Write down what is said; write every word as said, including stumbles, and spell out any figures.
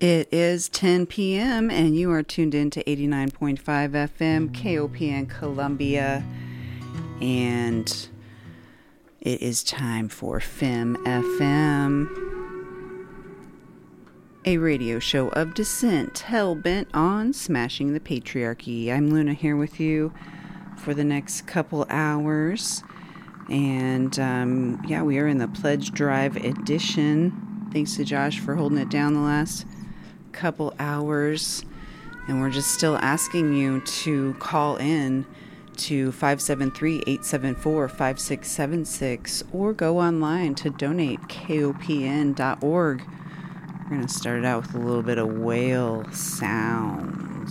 It is ten p.m. and you are tuned in to eighty-nine point five F M K O P N Columbia, and it is time for F I M F M, a radio show of dissent hell-bent on smashing the patriarchy. I'm Luna here with you for the next couple hours, and um, yeah, we are in the Pledge Drive edition. Thanks to Josh for holding it down the last couple hours, and we're just still asking you to call in to five seven three, eight seven four, five six seven six or go online to donate K O P N dot org. We're going to start it out with a little bit of whale sounds.